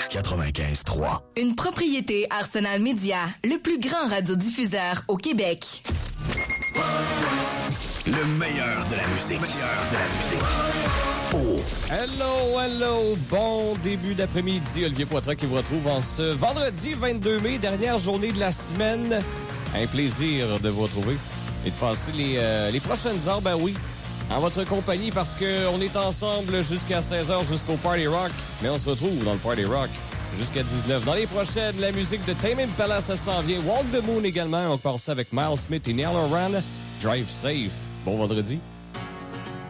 95.3. Une propriété Arsenal Media, le plus grand radiodiffuseur au Québec. Le meilleur de la musique. Oh. Hello, bon début d'après-midi. Olivier Poitras qui vous retrouve en ce vendredi 22 mai, dernière journée de la semaine. Un plaisir de vous retrouver et de passer les prochaines heures, ben oui, en votre compagnie parce qu'on est ensemble jusqu'à 16h, jusqu'au Party Rock. Mais on se retrouve dans le Party Rock jusqu'à 19h. Dans les prochaines, la musique de Tame Impala, ça s'en vient. Walk the Moon également. On part ça avec Miles Smith et Neil Horan. Drive Safe. Bon vendredi.